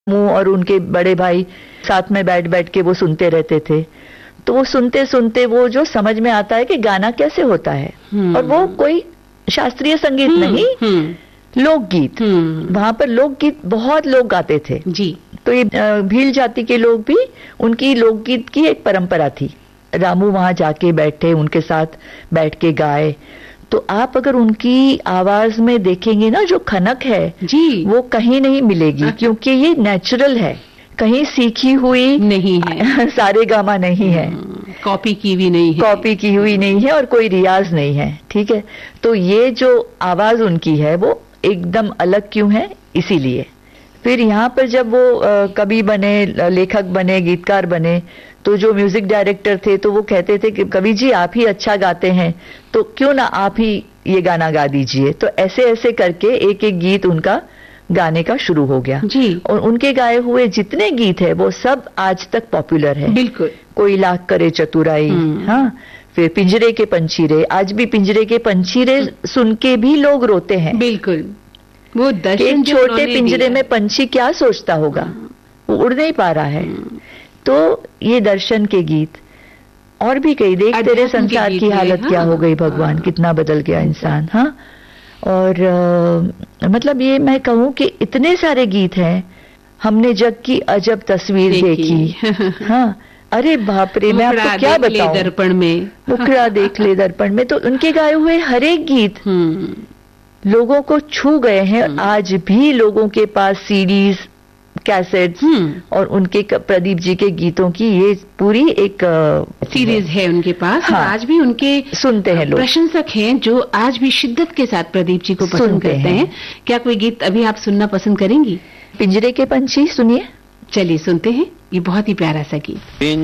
मुंह और उनके बड़े भाई साथ में बैठ बैठ के वो सुनते रहते थे। तो वो सुनते सुनते वो जो समझ में आता है कि गाना कैसे होता है, और वो कोई शास्त्रीय संगीत नहीं, लोकगीत। वहां पर लोकगीत बहुत लोग गाते थे जी। तो ये भील जाति के लोग भी, उनकी लोकगीत की एक परंपरा थी। रामू वहां जाके बैठे, उनके साथ बैठ के गाए। तो आप अगर उनकी आवाज में देखेंगे ना, जो खनक है जी, वो कहीं नहीं मिलेगी, क्योंकि ये नेचुरल है, कहीं सीखी हुई नहीं है, सारे गामा नहीं है, कॉपी की भी नहीं है, कॉपी की हुई नहीं है, और कोई रियाज नहीं है। ठीक है, तो ये जो आवाज उनकी है वो एकदम अलग क्यों है, इसीलिए। फिर यहाँ पर जब वो कवि बने, लेखक बने, गीतकार बने, तो जो म्यूजिक डायरेक्टर थे तो वो कहते थे कि कवि जी आप ही अच्छा गाते हैं, तो क्यों ना आप ही ये गाना गा दीजिए। तो ऐसे ऐसे करके एक एक गीत उनका गाने का शुरू हो गया जी। और उनके गाए हुए जितने गीत है वो सब आज तक पॉपुलर है। बिल्कुल। कोई लाख करे चतुराई, हाँ, फिर पिंजरे के पंछीरे, आज भी पिंजरे के पंछीरे सुन के भी लोग रोते हैं। बिल्कुल, वो दर्शन एक छोटे पिंजरे में पंछी क्या सोचता होगा, वो उड़ नहीं पा रहा है। तो ये दर्शन के गीत और भी कई, देख तेरे संसार की हालत क्या हो गई भगवान, कितना बदल गया इंसान। हाँ, और मतलब ये मैं कहूँ कि इतने सारे गीत हैं। हमने जग की अजब तस्वीर देखी, हाँ, अरे बाप रे, मैं आपको क्या बताऊं, दर्पण में मुखड़ा देख ले दर्पण में। तो उनके गाए हुए हर एक गीत लोगों को छू गए हैं। आज भी लोगों के पास सीडीज, कैसेट्स और उनके, प्रदीप जी के गीतों की ये पूरी एक सीरीज है उनके पास। हाँ, आज भी उनके सुनते हैं लोग, प्रशंसक हैं जो आज भी शिद्दत के साथ प्रदीप जी को पसंद करते हैं। क्या कोई गीत अभी आप सुनना पसंद करेंगी? पिंजरे के पंछी सुनिए। चलिए सुनते हैं, ये बहुत ही प्यारा सा गीत।